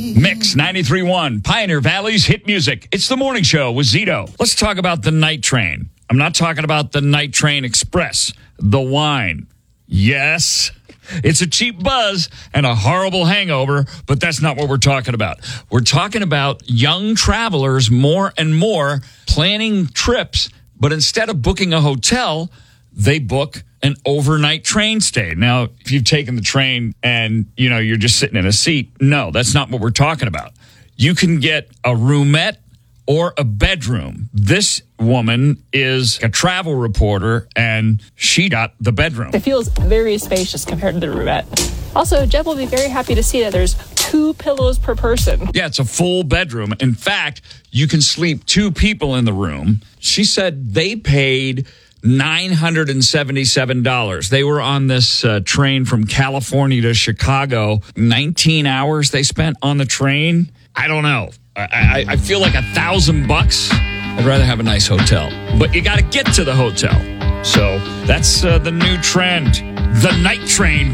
Mix 93.1, Pioneer Valley's hit music. It's the morning show with Zito. Let's talk about the night train. I'm not talking about the Night Train Express, the wine. Yes, it's a cheap buzz and a horrible hangover, but that's not what we're talking about. We're talking about young travelers more and more planning trips, but instead of booking a hotel, they book an overnight train stay. Now, if you've taken the train and, you're just sitting in a seat, no, that's not what we're talking about. You can get a roomette or a bedroom. This woman is a travel reporter, and she got the bedroom. It feels very spacious compared to the roomette. Also, Jeb will be very happy to see that there's 2 pillows per person. Yeah, it's a full bedroom. In fact, you can sleep 2 people in the room. She said they paid $977. They were on this train from California to Chicago. 19 hours they spent on the train. I don't know. I feel like $1,000. I'd rather have a nice hotel. But you got to get to the hotel. So that's the new trend. The night train.